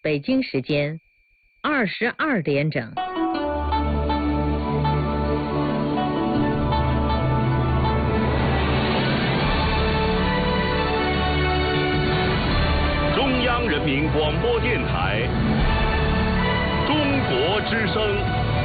北京时间22点整。 中央人民广播电台中国之声。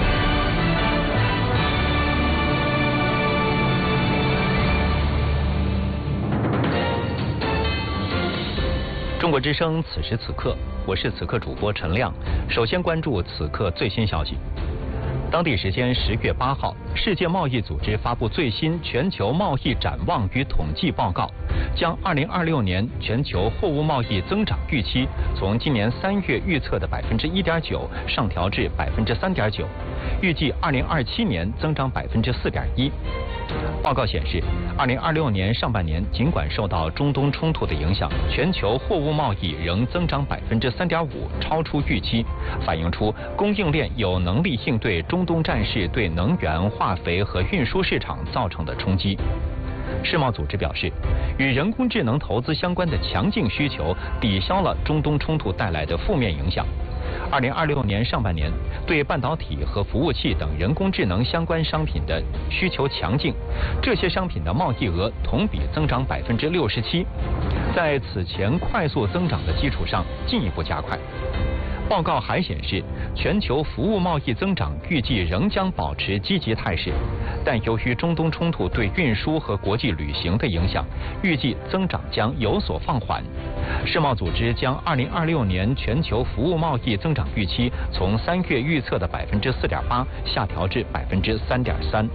中国之声，此时此刻，我是此刻主播陈亮。首先关注此刻最新消息。当地时间10月8号，世界贸易组织发布最新全球贸易展望与统计报告，将2026年全球货物贸易增长预期从今年3月预测的1.9%上调至3.9%，预计2027年增长4.1%。报告显示，2026年上半年尽管受到中东冲突的影响，全球货物贸易仍增长3.5%，超出预期，反映出供应链有能力应对中东战事对能源、化肥和运输市场造成的冲击。世贸组织表示，与人工智能投资相关的强劲需求抵消了中东冲突带来的负面影响。2026年上半年，对半导体和服务器等人工智能相关商品的需求强劲，这些商品的贸易额同比增长67%，在此前快速增长的基础上进一步加快。报告还显示，全球服务贸易增长预计仍将保持积极态势，但由于中东冲突对运输和国际旅行的影响，预计增长将有所放缓。世贸组织将2026年全球服务贸易增长预期从3月预测的4.8%下调至3.3%。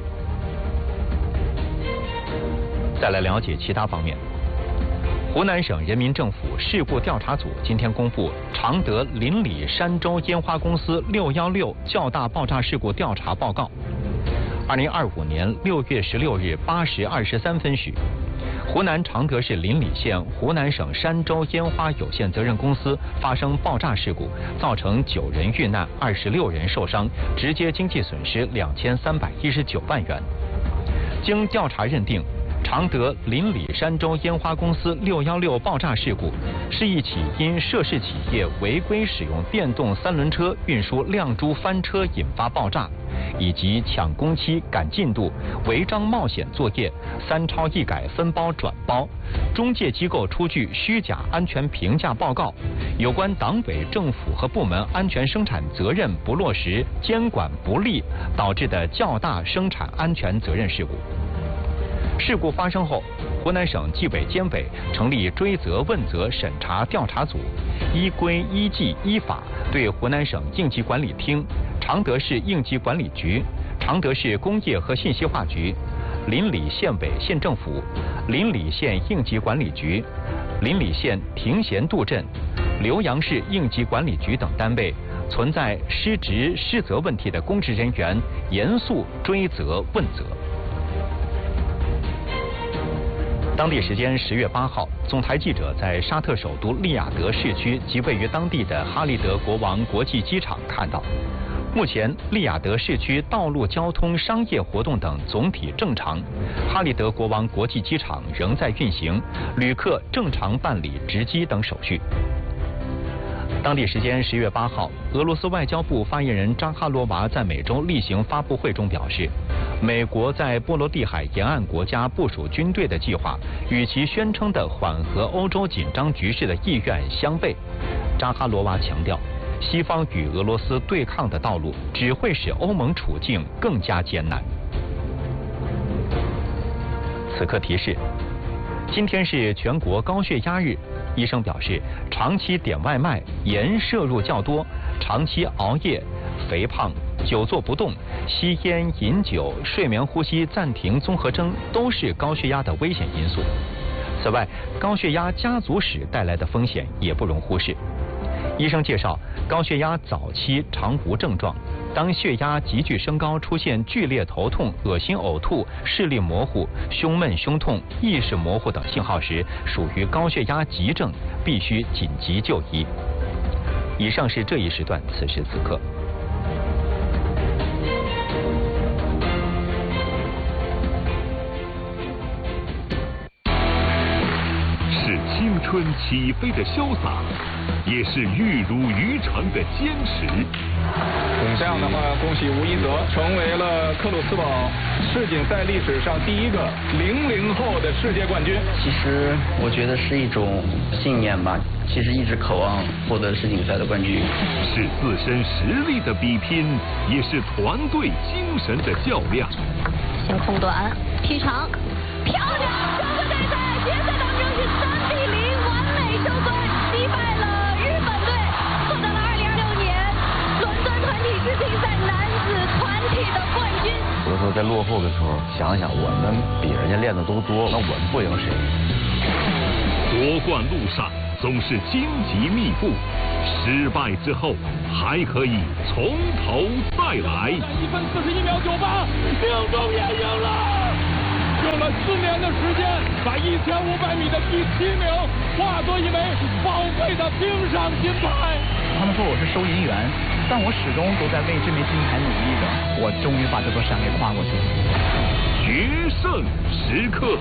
再来了解其他方面。湖南省人民政府事故调查组今天公布常德邻里山州烟花公司616较大爆炸事故调查报告。2025年6月16日8时23分许，湖南常德市邻里县湖南省山州烟花有限责任公司发生爆炸事故，造成9人遇难，26人受伤，直接经济损失2319万元。经调查认定，常德邻里山州烟花公司616爆炸事故是一起因涉事企业违规使用电动3轮车运输亮珠翻车引发爆炸，以及抢工期、赶进度、违章冒险作业、3超1改分包转包、中介机构出具虚假安全评价报告、有关党委政府和部门安全生产责任不落实、监管不力导致的较大生产安全责任事故。事故发生后，湖南省纪委监委成立追责问责审查调查组，依规依纪依法对湖南省应急管理厅、常德市应急管理局、常德市工业和信息化局、邻里县委县政府、邻里县应急管理局、邻里县庭贤渡镇、浏阳市应急管理局等单位存在失职失责问题的公职人员严肃追责问责。当地时间10月8号，总台记者在沙特首都利雅得市区及位于当地的哈利德国王国际机场看到，目前利雅得市区道路交通、商业活动等总体正常，哈利德国王国际机场仍在运行，旅客正常办理值机等手续。当地时间10月8号，俄罗斯外交部发言人扎哈罗娃在美洲例行发布会中表示，美国在波罗的海沿岸国家部署军队的计划与其宣称的缓和欧洲紧张局势的意愿相悖。扎哈罗娃强调，西方与俄罗斯对抗的道路只会使欧盟处境更加艰难。此刻提示，今天是全国高血压日。医生表示，长期点外卖、盐摄入较多、长期熬夜、肥胖、久坐不动、吸烟、饮酒、睡眠呼吸暂停综合征都是高血压的危险因素。此外，高血压家族史带来的风险也不容忽视。医生介绍，高血压早期常无症状，当血压急剧升高，出现剧烈头痛、恶心、呕吐、视力模糊、胸闷、胸痛、意识模糊等信号时，属于高血压急症，必须紧急就医。以上是这一时段此时此刻。 是青春春起飞的潇洒，也是玉汝于成的坚持。 这样的话，恭喜吴一泽成为了克鲁斯堡世锦赛历史上第一个00后的世界冠军。 其实我觉得是一种信念吧，其实一直渴望获得世锦赛的冠军。 是自身实力的比拼，也是团队精神的较量。 小空短劈长，漂亮！整个比赛决赛当中是3-0完美收官，击败了日本队，获得了2026年伦敦团体世锦赛男子团体的冠军。 有的时候在落后的时候，想想我们比人家练的都多，那我们不赢谁？ 夺冠路上总是荆棘密布，失败之后还可以从头再来。 1分41秒98，命中也赢了，用了4年的时间，把1500米的第7名化作一枚宝贵的冰上金牌。 他们说我是收银员，但我始终都在为这枚金牌努力着。我终于把这座山给跨过去了。 决胜时刻。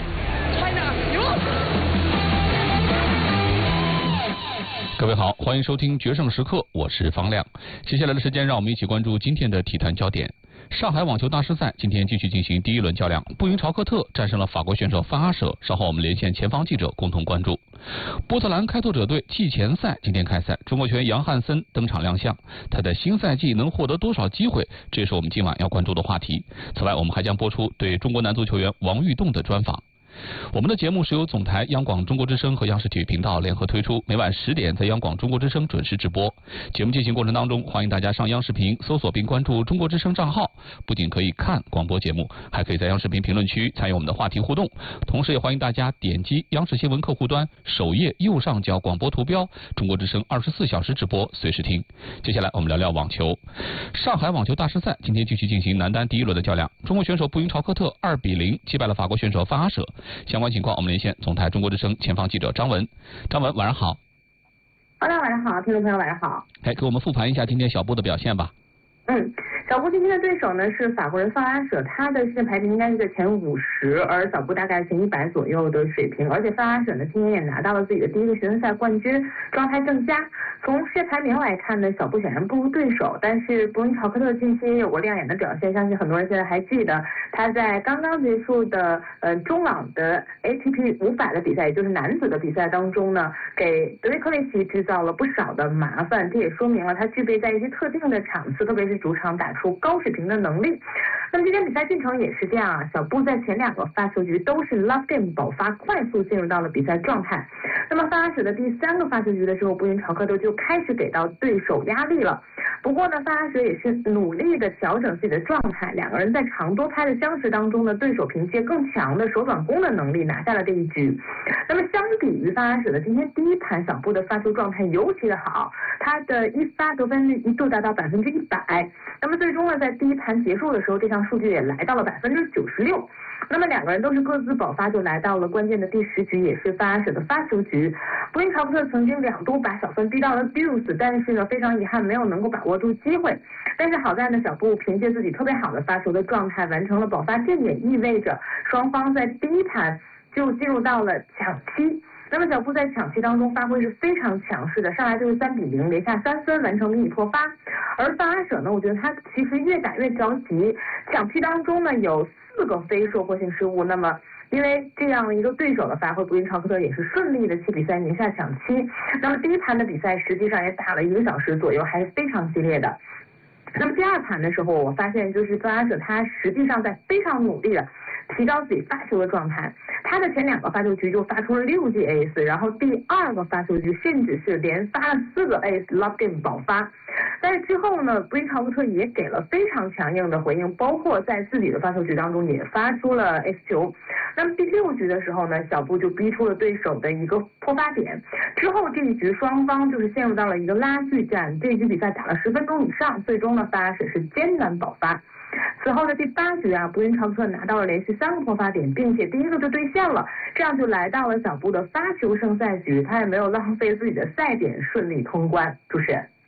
各位好，欢迎收听《决胜时刻》，我是方亮。接下来的时间，让我们一起关注今天的体坛焦点。上海网球大师赛今天继续进行第一轮较量，布云朝克特战胜了法国选手范阿舍。稍后我们连线前方记者共同关注。波特兰开拓者队季前赛今天开赛，中国球员杨汉森登场亮相，他的新赛季能获得多少机会？这是我们今晚要关注的话题。此外，我们还将播出对中国男足球员王玉栋的专访。我们的节目是由总台央广中国之声和央视体育频道联合推出，每晚10点在央广中国之声准时直播。节目进行过程当中，欢迎大家上央视频搜索并关注中国之声账号，不仅可以看广播节目，还可以在央视频评论区参与我们的话题互动。同时也欢迎大家点击央视新闻客户端首页右上角广播图标，中国之声24小时直播，随时听。接下来我们聊聊网球。上海网球大师赛今天继续进行男单第一轮的较量，中国选手布云朝克特2-0击败了法国选手范阿舍。相关情况我们连线总台中国之声前方记者张文。张文，晚上好。 晚上好，听众朋友晚上好。 给我们复盘一下今天小布的表现吧。 小布今天的对手呢是法国人范阿舍，他的世界排名应该是在前50，而小布大概前100左右的水平。而且范阿舍呢今年也拿到了自己的第一个学生赛冠军，状态正佳。从世界排名来看呢，小布显然不如对手，但是布云朝克特近期也有过亮眼的表现，相信很多人现在还记得他在刚刚结束的中网的 ATP 500的比赛，也就是男子的比赛当中呢，给德约科维奇制造了不少的麻烦。这也说明了他具备在一些特定的场次，特别是主场打出高水平的能力。那么今天比赛进程也是这样啊，小布在前2个发球局都是 love game 爆发，快速进入到了比赛状态。那么范阿舍的第3个发球局的时候，布云朝克特就开始给到对手压力了。不过呢，范阿舍也是努力的调整自己的状态，两个人在长多拍的相持当中呢，对手凭借更强的手短攻的能力拿下了这一局。那么相比于范阿舍的今天第一盘，小布的发球状态尤其的好，他的一发得分率一度达到100%。那么最终呢，在第一盘结束的时候，这项数据也来到了96%。那么两个人都是各自爆发，就来到了关键的第10局，也是范阿舍的发球局。布云朝克特曾经2度把小分逼到了 deuce， 但是呢，非常遗憾没有能够把握住机会。但是好在呢，小布凭借自己特别好的发球的状态完成了爆发，这也意味着双方在第一盘就进入到了抢七。那么小布在抢七当中发挥是非常强势的，上来就是3-0，连下3分完成迷你破发。而范阿舍呢，我觉得他其实越打越着急，抢七当中呢有4个非收获性失误。那么因为这样一个对手的发挥，布云朝克特也是顺利的7比3赢下抢七。那么第一盘的比赛实际上也打了1个小时左右，还是非常激烈的。那么第2盘的时候，我发现就是范阿舍他实际上在非常努力的提高自己发球的状态，他的前2个发球局就发出了6记 ace， 然后第2个发球局甚至是连发了4个 ace love game 爆发。但是之后呢，布云朝克特也给了非常强硬的回应，包括在自己的发球局当中也发出了 ace 球。那么第6局的时候呢，小布就逼出了对手的一个破发点，之后这一局双方就是陷入到了一个拉锯战，这一局比赛打了10分钟以上，最终呢范阿舍是艰难爆发。此后的第8局啊，布云朝克特拿到了连续3个破发点，并且第1个就兑现了，这样就来到了小布的发球胜赛局，他也没有浪费自己的赛点，顺利通关。主持人。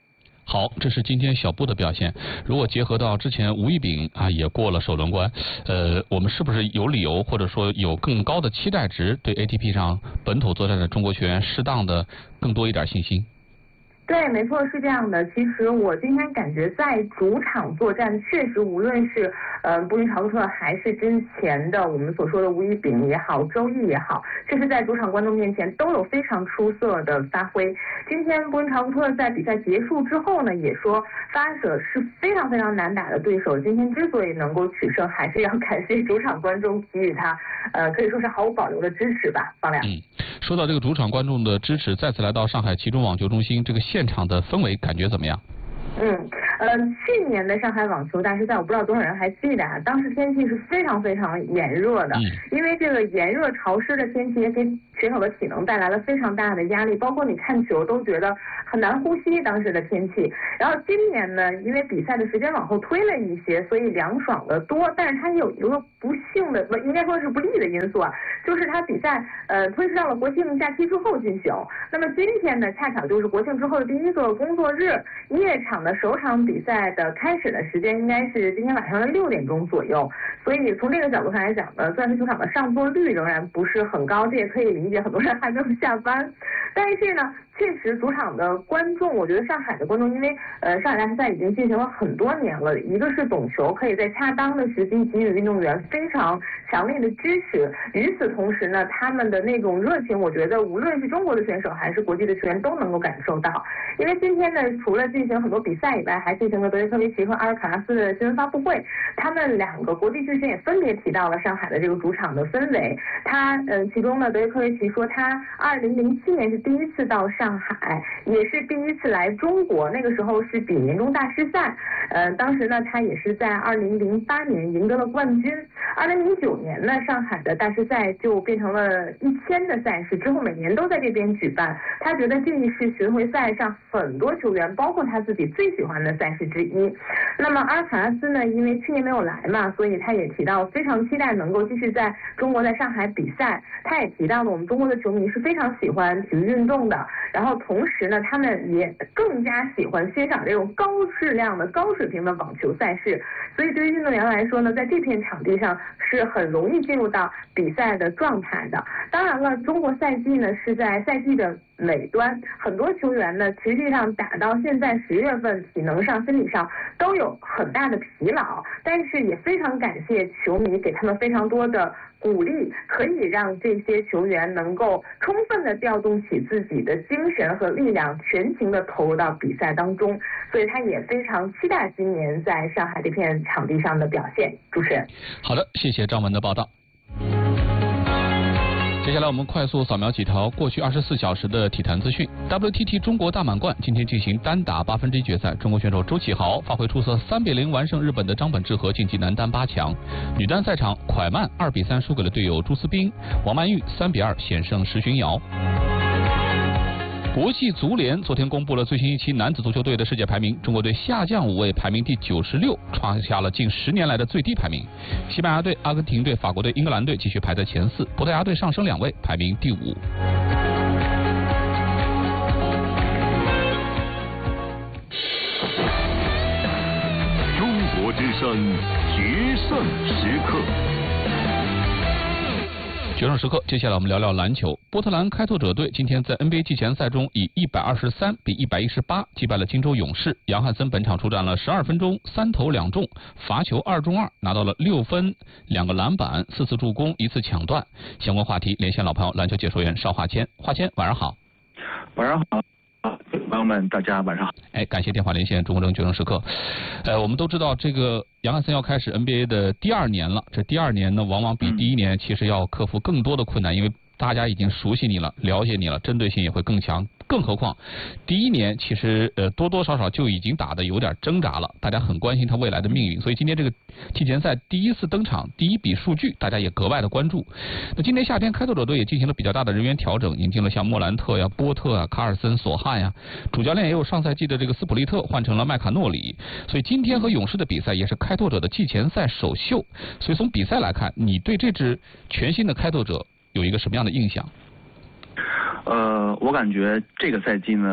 好，这是今天小布的表现。如果结合到之前吴亦丙啊也过了首轮关，我们是不是有理由或者说有更高的期待值，对 ATP 上本土作战的中国球员适当的更多一点信心？ 对，没错，是这样的。其实我今天感觉在主场作战，确实无论是布林朝克还是之前的我们所说的吴亦丙也好，周毅也好，这是在主场观众面前都有非常出色的发挥。今天布林朝克在比赛结束之后呢，也说发案者是非常非常难打的对手，今天之所以能够取胜，还是要感谢主场观众给予他可以说是毫无保留的支持吧。方亮。 说到这个主场观众的支持，再次来到上海其中网球中心，这个现场的氛围感觉怎么样？ 去年的上海网球大师赛，我不知道多少人还记得啊，当时天气是非常非常炎热的，因为这个炎热潮湿的天气也给选手的体能带来了非常大的压力，包括你看球都觉得很难呼吸当时的天气。然后今年呢，因为比赛的时间往后推了一些，所以凉爽的多，但是它有一个不幸的，应该说是不利的因素啊，就是它比赛推迟到了国庆假期之后进行。那么今天呢，恰巧就是国庆之后的第一个工作日，夜场的首场比赛的开始的时间应该是今天晚上的6点钟左右，所以从这个角度上来讲呢，钻石球场的上座率仍然不是很高，这也可以理解，很多人还没有下班。但是呢，确实主场的观众，我觉得上海的观众，因为上海大师赛已经进行了很多年了，一个是懂球，可以在恰当的时机给予运动员非常强烈的支持，与此同时呢，他们的那种热情，我觉得无论是中国的选手还是国际的球员都能够感受到。因为今天呢，除了进行很多比赛以外，还进行了德约科维奇和阿尔卡拉斯的新闻发布会，他们2个国际巨星也分别提到了上海的这个主场的氛围。其中呢，德约科维奇说他2007年是第一次到上海，也是第一次来中国，那个时候是比年终大师赛，当时呢他也是在2008年赢得了冠军。2009年呢，上海的大师赛就变成了1000的赛事，之后每年都在这边举办。他觉得这是巡回赛上很多球员，包括他自己最喜欢的赛事之一。那么阿尔卡拉斯呢，因为去年没有来嘛，所以他也提到非常期待能够继续在中国在上海比赛。他也提到了我们中国的球迷是非常喜欢体育运动的，然后同时呢，他们也更加喜欢欣赏这种高质量的高水平的网球赛事。所以对于运动员来说呢，在这片场地上是很容易进入到比赛的状态的。当然了，中国赛季呢是在赛季的尾端，很多球员呢实际上打到现在10月份，体能上、心理上都有很大的疲劳，但是也非常感谢球迷给他们非常多的鼓励，可以让这些球员能够充分的调动起自己的精神和力量，全情的投入到比赛当中。所以他也非常期待今年在上海这片场地上的表现。主持人， 好的，谢谢张文的报道。接下来我们快速扫描几条过去24小时的体坛资讯。WTT 中国大满贯今天进行单打8分之一决赛，中国选手周启豪发挥出色，3比0完胜日本的张本智和，晋级男单8强。女单赛场，蒯曼2比3输给了队友朱思彬，王曼玉3比2险胜石巡瑶。国际足联昨天公布了最新一期男子足球队的世界排名，中国队下降5位，排名第96，创下了近10年来的最低排名。西班牙队、阿根廷队、法国队、英格兰队继续排在前4，葡萄牙队上升2位，排名第5。 中国之声决胜时刻。 决胜时刻，接下来我们聊聊篮球。波特兰开拓者队今天在 NBA 季前赛中以123比118击败了金州勇士。杨汉森本场出战了12分钟，3投2中，罚球2中2，拿到了6分、2个篮板、4次助攻、1次抢断。相关话题连线老朋友篮球解说员邵华谦。华谦，晚上好。 晚上好。朋友们，大家晚上好。 感谢电话连线中国决胜时刻。我们都知道这个杨汉森要开始 NBA 的第2年了，这第2年呢，往往比第1年其实要克服更多的困难，因为大家已经熟悉你了，了解你了，针对性也会更强。更何况第1年其实多多少少就已经打得有点挣扎了，大家很关心他未来的命运，所以今天这个季前赛第1次登场，第一笔数据大家也格外的关注。那今年夏天开拓者队也进行了比较大的人员调整，引进了像莫兰特呀、波特啊、卡尔森、索汉呀，主教练也有上赛季的这个斯普利特换成了麦卡诺里，所以今天和勇士的比赛也是开拓者的季前赛首秀。所以从比赛来看，你对这支全新的开拓者有一个什么样的印象？ 我感觉这个赛季呢，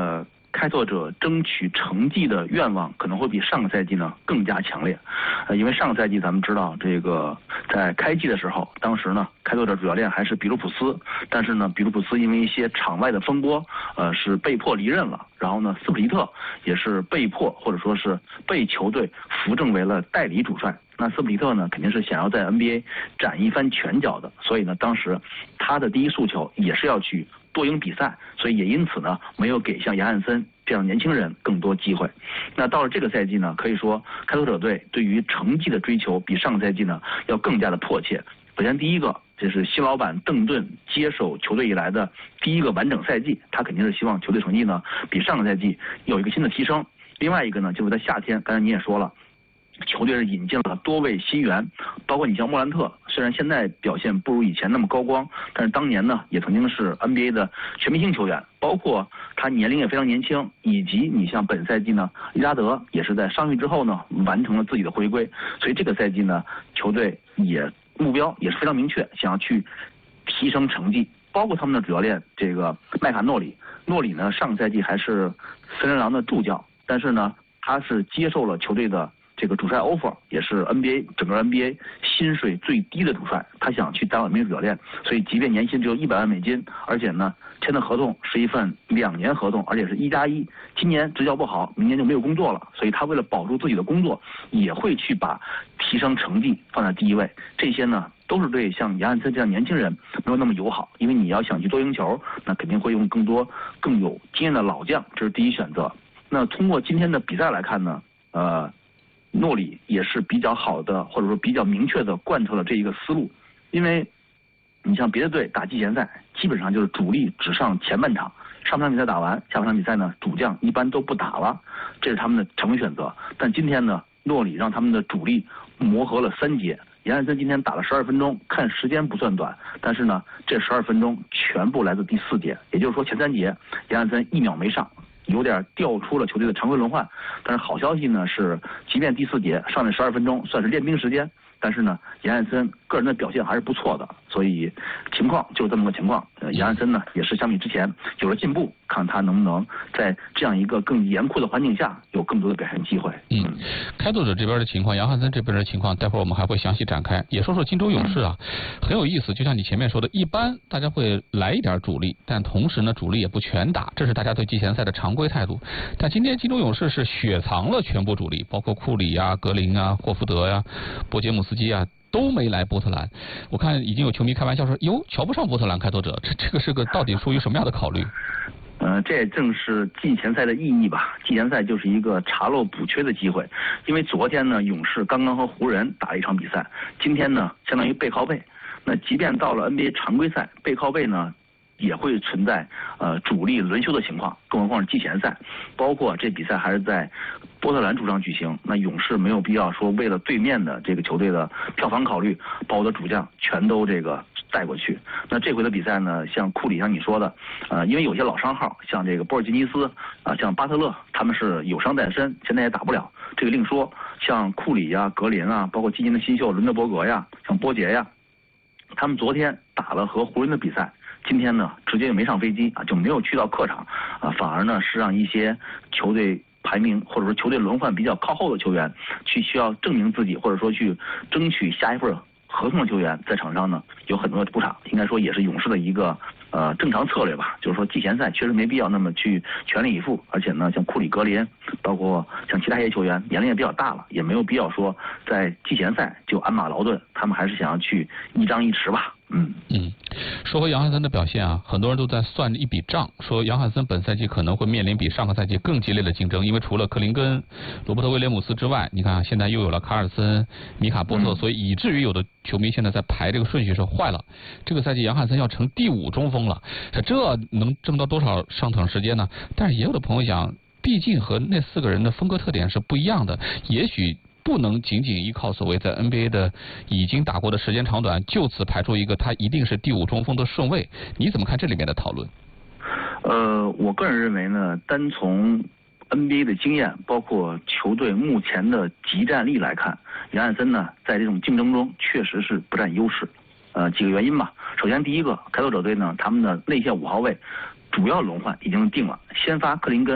开拓者争取成绩的愿望可能会比上个赛季呢更加强烈。因为上个赛季咱们知道，这个在开季的时候，当时呢开拓者主教练还是比卢普斯，但是呢比卢普斯因为一些场外的风波，是被迫离任了。然后呢斯普利特也是被迫或者说是被球队扶正为了代理主帅。那斯普利特呢肯定是想要在 NBA 展一番拳脚的，所以呢当时他的第一诉求也是要去多赢比赛，所以也因此呢没有给像杨汉森这样年轻人更多机会。那到了这个赛季呢，可以说开拓者队对于成绩的追求比上个赛季呢要更加的迫切。首先第一个，这是新老板邓顿接手球队以来的第一个完整赛季，他肯定是希望球队成绩呢比上个赛季有一个新的提升。另外一个呢，就是在夏天，刚才你也说了，球队是引进了多位新援，包括你像莫兰特，虽然现在表现不如以前那么高光，但是当年呢也曾经是 NBA 的全明星球员，包括他年龄也非常年轻，以及你像本赛季呢利拉德也是在伤愈之后呢完成了自己的回归，所以这个赛季呢球队也目标也是非常明确，想要去提升成绩。包括他们的主教练这个麦卡诺里呢上个赛季还是森林狼的助教，但是呢他是接受了球队的这个主帅 offer， 也是 整个 NBA 薪水最低的主帅，他想去当名主教练，所以即便年薪只有$100万，而且呢签的合同是一份2年合同，而且是1+1，今年执教不好，明年就没有工作了，所以他为了保住自己的工作，也会去把提升成绩放在第一位。这些呢都是对像杨汉森这样年轻人没有那么友好，因为你要想去多赢球，那肯定会用更有经验的老将，这是第一选择。那通过今天的比赛来看呢，诺里也是比较好的，或者说比较明确的贯彻了这一个思路。因为你像别的队打季前赛，基本上就是主力只上前半场，上半场比赛打完，下半场比赛呢主将一般都不打了，这是他们的常规选择。但今天呢，诺里让他们的主力磨合了3节。杨汉森今天打了12分钟，看时间不算短，但是呢，这12分钟全部来自第4节，也就是说前3节杨汉森1秒没上，有点调出了球队的常规轮换。但是好消息呢是，即便第4节上这12分钟算是练兵时间，但是呢，杨汉森个人的表现还是不错的，所以情况就是这么个情况。杨汉森呢也是相比之前有了进步，看他能不能在这样一个更严酷的环境下有更多的表现机会。 开拓者这边的情况，杨汉森这边的情况，待会儿我们还会详细展开。也说说金州勇士啊，很有意思。就像你前面说的，一般大家会来一点主力，但同时呢，主力也不全打，这是大家对季前赛的常规态度。但今天金州勇士是雪藏了全部主力，包括库里啊、格林啊、霍福德呀、波杰姆斯基啊。都没来波特兰，我看已经有球迷开玩笑说，哟，瞧不上波特兰开拓者，这个是个到底出于什么样的考虑？ 这也正是季前赛的意义吧。季前赛就是一个查漏补缺的机会，因为昨天呢，勇士刚刚和湖人打了一场比赛，今天呢，相当于背靠背。那即便到了 NBA 常规赛，背靠背呢，也会存在主力轮休的情况，更何况是季前赛，包括这比赛还是在波特兰主场举行，那勇士没有必要说为了对面的这个球队的票房考虑，把我的主将全都这个带过去。那这回的比赛呢，像库里像你说的，因为有些老伤号，像这个波尔津吉斯像巴特勒，他们是有伤在身，现在也打不了，这个另说。像库里呀、格林啊，包括今年的新秀伦德伯格呀、像波杰呀，他们昨天打了和湖人的比赛。今天呢，直接就没上飞机就没有去到客场反而呢是让一些球队排名或者说球队轮换比较靠后的球员去需要证明自己，或者说去争取下一份合同的球员在场上呢有很多的补场，应该说也是勇士的一个正常策略吧。就是说季前赛确实没必要那么去全力以赴，而且呢像库里、格林，包括像其他一些球员年龄也比较大了，也没有必要说在季前赛就鞍马劳顿，他们还是想要去一张一弛吧。 说回杨汉森的表现啊，很多人都在算一笔账，说杨汉森本赛季可能会面临比上个赛季更激烈的竞争，因为除了克林根、罗伯特威廉姆斯之外，你看现在又有了卡尔森、米卡波特，所以以至于有的球迷现在在排这个顺序说坏了，这个赛季杨汉森要成第5中锋了，这能挣到多少上场时间呢？但是也有的朋友想，毕竟和那4个人的风格特点是不一样的，也许不能仅仅依靠所谓在 NBA 的已经打过的时间长短，就此排出一个他一定是第5中锋的顺位。你怎么看这里面的讨论？ 我个人认为呢，单从 NBA 的经验，包括球队目前的集战力来看，杨汉森呢在这种竞争中确实是不占优势。几个原因吧。首先第一个，开拓者队呢他们的内线5号位主要轮换已经定了，先发克林根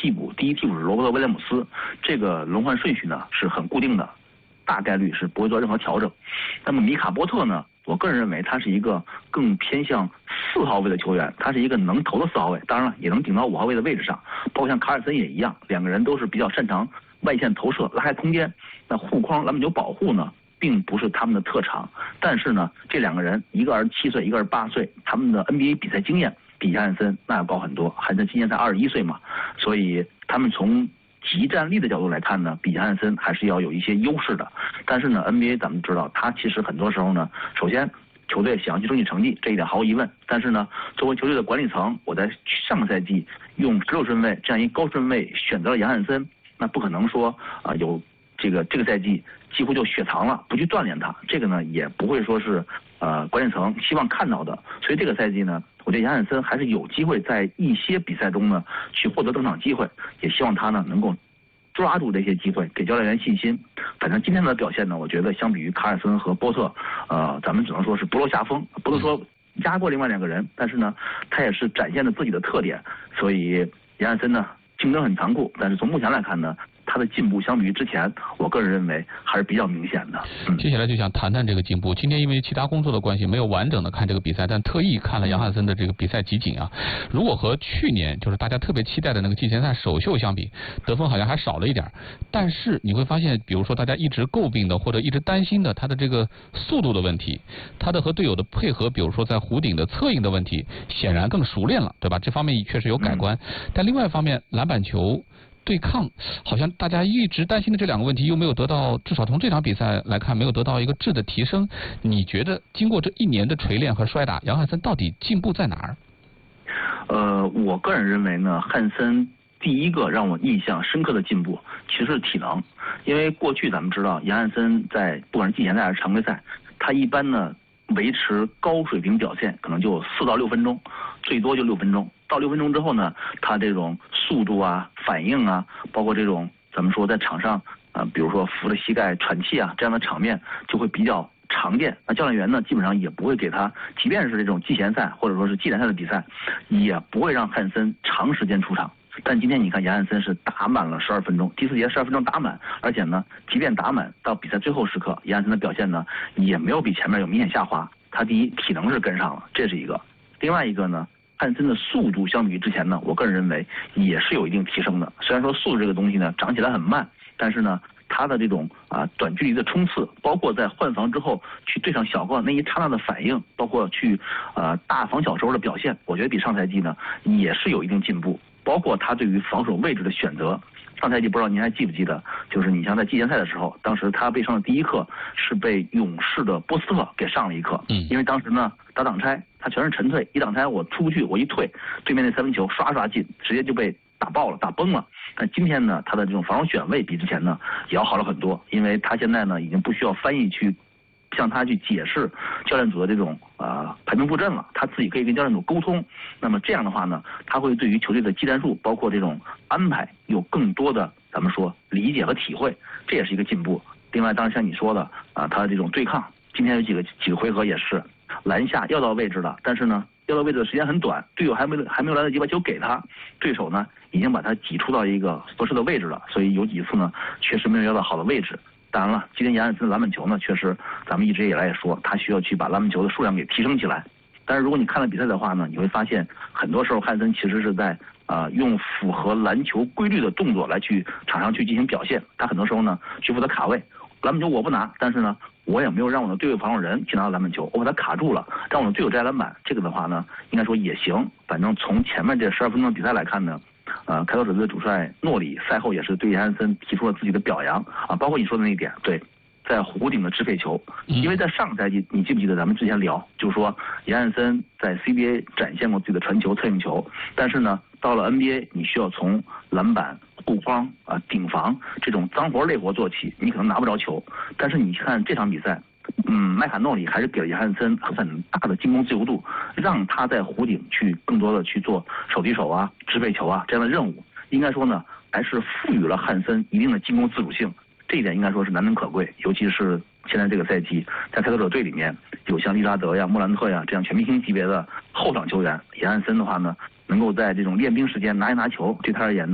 替补，第一替补是罗伯特威廉姆斯，这个轮换顺序呢是很固定的，大概率是不会做任何调整。那么米卡波特呢，我个人认为他是一个更偏向4号位的球员，他是一个能投的4号位，当然了也能顶到5号位的位置上，包括像卡尔森也一样，两个人都是比较擅长外线投射拉开空间。那护框篮板球保护呢并不是他们的特长，但是呢这两个人一个27岁一个28岁，他们的 NBA 比赛经验比约翰森那要高很多，汉森今年才21岁嘛，所以他们从集战力的角度来看呢，比约翰森还是要有一些优势的。但是呢 NBA 咱们知道他其实很多时候呢，首先球队想要去争取成绩，这一点毫无疑问，但是呢作为球队的管理层，我在上个赛季用16顺位这样一高顺位选择了约翰森，那不可能说有这个赛季几乎就雪藏了，不去锻炼他，这个呢也不会说是管理层希望看到的。所以这个赛季呢，我觉得约翰森还是有机会在一些比赛中呢去获得登场机会，也希望他呢能够抓住这些机会，给教练员信心。反正今天的表现呢，我觉得相比于卡尔森和波特，咱们只能说是不落下风，不能说压过另外两个人，但是呢他也是展现了自己的特点。所以约翰森呢竞争很残酷，但是从目前来看呢，他的进步相比于之前，我个人认为还是比较明显的。 接下来就想谈谈这个进步。今天因为其他工作的关系，没有完整的看这个比赛，但特意看了约翰森的这个比赛集锦啊。如果和去年就是大家特别期待的那个季前赛首秀相比，得分好像还少了一点。但是你会发现，比如说大家一直诟病的或者一直担心的他的这个速度的问题，他的和队友的配合，比如说在弧顶的策应的问题，显然更熟练了，对吧？这方面确实有改观。但另外一方面，篮板球对抗好像大家一直担心的这两个问题又没有得到，至少从这场比赛来看没有得到一个质的提升。你觉得经过这1年的锤炼和摔打，约翰森到底进步在哪儿？ 我个人认为呢，汉森第一个让我印象深刻的进步其实是体能。因为过去咱们知道约翰森在不管是季前赛还是常规赛，他一般呢维持高水平表现可能就4到6分钟，最多就6分钟。到6分钟之后呢，他这种速度啊、反应啊，包括这种咱们说在场上比如说扶着膝盖喘气啊这样的场面就会比较常见。那教练员呢基本上也不会给他，即便是这种季前赛或者说是季联赛的比赛，也不会让汉森长时间出场。但今天你看约翰森是打满了12分钟，第4节12分钟打满，而且呢即便打满到比赛最后时刻，约翰森的表现呢也没有比前面有明显下滑。他第一体能是跟上了，这是一个。另外一个呢，汉森的速度相比于之前呢，我个人认为也是有一定提升的。虽然说速度这个东西呢长起来很慢，但是呢他的这种短距离的冲刺，包括在换防之后去对上小个那一刹那的反应，包括去大防小时候的表现，我觉得比上赛季呢也是有一定进步。包括他对于防守位置的选择，上赛季不知道您还记不记得，就是你像在季前赛的时候，当时他被上的第一课是被勇士的波斯特给上了一课。因为当时呢打挡拆，他全是沉退，一挡拆我出不去，我一退，对面那3分球刷进，直接就被打爆了，打崩了。但今天呢，他的这种防守选位比之前呢也要好了很多，因为他现在呢已经不需要翻译去向他去解释教练组的这种排兵布阵了，他自己可以跟教练组沟通。那么这样的话呢，他会对于球队的技战术包括这种安排有更多的咱们说理解和体会，这也是一个进步。另外当然像你说的他的这种对抗，今天有几个回合也是篮下要到位置了，但是呢要到位置的时间很短，队友还没有来得及把球给他，对手呢已经把他挤出到一个合适的位置了，所以有几次呢确实没有要到好的位置。当然了，今天约翰森的篮板球呢，确实咱们一直以来也说他需要去把篮板球的数量给提升起来。但是如果你看了比赛的话呢，你会发现很多时候汉森其实是在用符合篮球规律的动作来去场上去进行表现。他很多时候呢去负责卡位，篮板球我不拿，但是呢我也没有让我的队友防守人去拿到篮板球，我把他卡住了，让我的队友摘篮板。这个的话呢，应该说也行。反正从前面这12分钟的比赛来看呢，开拓者队的主帅诺里赛后也是对约翰森提出了自己的表扬包括你说的那一点，对，在弧顶的支配球。因为在上个赛季你记不记得咱们之前聊，就是说约翰森在 CBA 展现过自己的传球策应球，但是呢到了 NBA 你需要从篮板护框顶防这种脏活累活做起，你可能拿不着球。但是你看这场比赛麦卡诺里还是给了约翰森很大的进攻自由度，让他在弧顶去更多的去做手递手支配球这样的任务。应该说呢还是赋予了汉森一定的进攻自主性，这一点应该说是难能可贵。尤其是现在这个赛季在开拓者队里面有像利拉德呀、莫兰特呀这样全明星级别的后场球员，约翰森的话呢能够在这种练兵时间拿一拿球，对他而言呢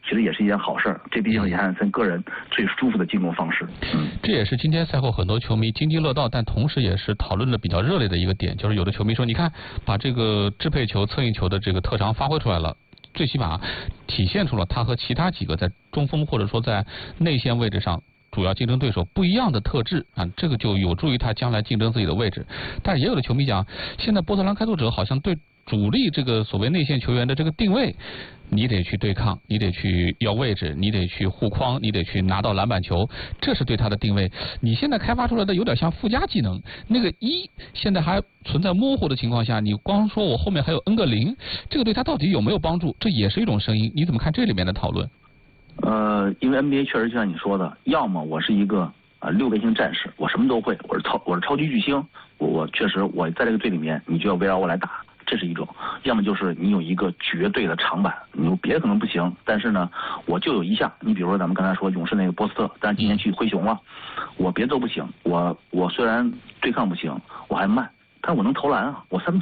其实也是一件好事儿。这毕竟是亚汉森个人最舒服的进攻方式。 这也是今天赛后很多球迷津津乐道，但同时也是讨论的比较热烈的一个点，就是有的球迷说，你看把这个支配球、策应球的这个特长发挥出来了。最起码体现出了他和其他几个在中锋或者说在内线位置上主要竞争对手不一样的特质啊，这个就有助于他将来竞争自己的位置。但也有的球迷讲，现在波特兰开拓者好像对主力这个所谓内线球员的这个定位，你得去对抗，你得去要位置，你得去护框，你得去拿到篮板球，这是对他的定位。你现在开发出来的有点像附加技能，那个1现在还存在模糊的情况下，你光说我后面还有 N 个0，这个对他到底有没有帮助？这也是一种声音。你怎么看这里面的讨论？ 因为 NBA 确实就像你说的，要么我是一个6边形战士，我什么都会，我是超级巨星，我确实我在这个队里面，你就要围绕我来打。这是一种，要么就是你有一个绝对的长板，你别的可能不行，但是呢，我就有一项，你比如说咱们刚才说勇士那个波斯特，但是今年去灰熊了，我别的都不行，我虽然对抗不行，我还慢，但是我能投篮啊，我3分